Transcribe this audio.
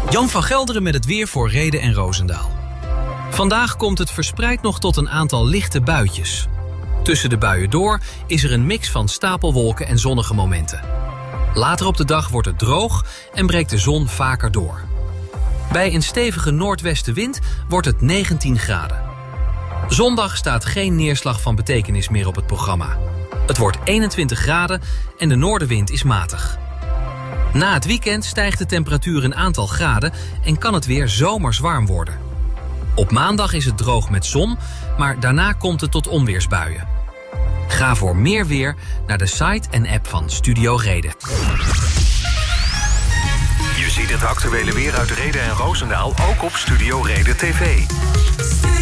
Jan van Gelderen met het weer voor Rheden en Roosendaal. Vandaag komt het verspreid nog tot een aantal lichte buitjes. Tussen de buien door is er een mix van stapelwolken en zonnige momenten. Later op de dag wordt het droog en breekt de zon vaker door. Bij een stevige noordwestenwind wordt het 19 graden. Zondag staat geen neerslag van betekenis meer op het programma. Het wordt 21 graden en de noordenwind is matig. Na het weekend stijgt de temperatuur een aantal graden en kan het weer zomers warm worden. Op maandag is het droog met zon, maar daarna komt het tot onweersbuien. Ga voor meer weer naar de site en app van Studio Reden. Je ziet het actuele weer uit Rheden en Roosendaal ook op Studio Reden TV.